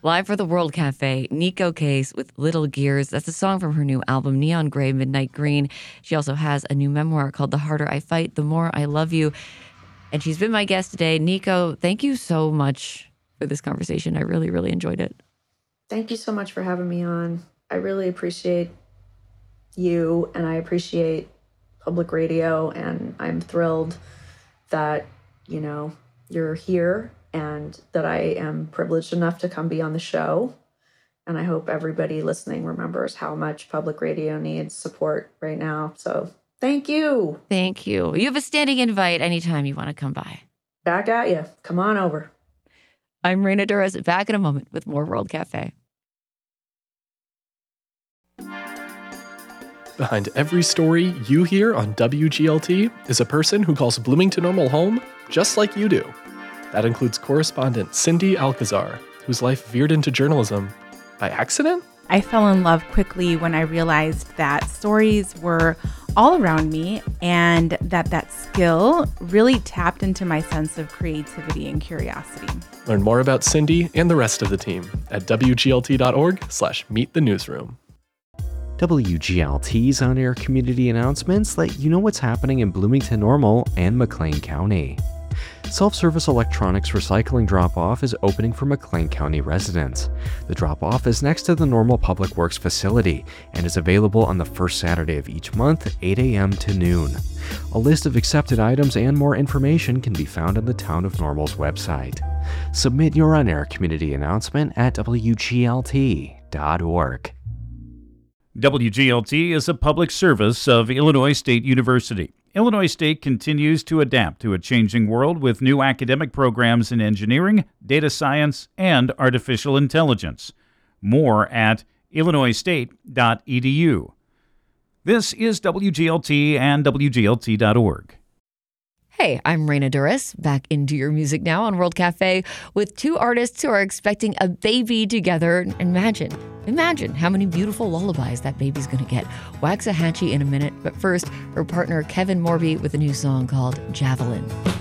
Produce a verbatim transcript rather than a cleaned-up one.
Live for the World Cafe, Nico Case with Little Gears. That's a song from her new album, Neon Gray, Midnight Green. She also has a new memoir called The Harder I Fight, The More I Love You. And she's been my guest today. Nico, thank you so much for this conversation. I really, really enjoyed it. Thank you so much for having me on. I really appreciate you, and I appreciate public radio, and I'm thrilled that, you know, you're here and that I am privileged enough to come be on the show. And I hope everybody listening remembers how much public radio needs support right now. So thank you. Thank you. You have a standing invite anytime you want to come by. Back at you. Come on over. I'm Raina Douris, back in a moment with more World Cafe. Behind every story you hear on W G L T is a person who calls Bloomington Normal home just like you do. That includes correspondent Cindy Alcazar, whose life veered into journalism by accident? I fell in love quickly when I realized that stories were all around me and that that skill really tapped into my sense of creativity and curiosity. Learn more about Cindy and the rest of the team at W G L T dot org slash meet the newsroom. W G L T's on-air community announcements let you know what's happening in Bloomington Normal and McLean County. Self-service electronics recycling drop-off is opening for McLean County residents. The drop-off is next to the Normal Public Works facility and is available on the first Saturday of each month, eight a.m. to noon. A list of accepted items and more information can be found on the Town of Normal's website. Submit your on-air community announcement at W G L T dot org. W G L T is a public service of Illinois State University. Illinois State continues to adapt to a changing world with new academic programs in engineering, data science, and artificial intelligence. More at illinois state dot e d u. This is W G L T and W G L T dot org. Hey, I'm Raina Douris, back into your music now on World Cafe with two artists who are expecting a baby together. Imagine, imagine how many beautiful lullabies that baby's going to get. Waxahachie in a minute, but first, her partner Kevin Morby with a new song called Javelin.